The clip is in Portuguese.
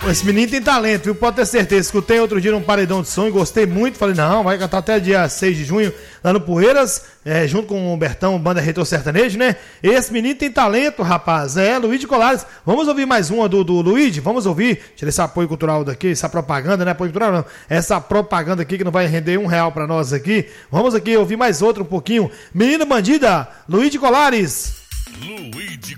Esse menino tem talento, viu? Pode ter certeza. Escutei outro dia num paredão de som e gostei muito. Falei, não, vai cantar até dia 6 de junho lá no Poeiras, junto com o Bertão, banda Reitor Sertanejo, né? Esse menino tem talento, rapaz. Luiz de Colares. Vamos ouvir mais uma do Luiz? Vamos ouvir. Tira esse apoio cultural daqui, essa propaganda, né? Apoio cultural não. Essa propaganda aqui que não vai render R$1 pra nós aqui. Vamos aqui ouvir mais outra um pouquinho. Menina Bandida, Luiz de Colares. Luiz de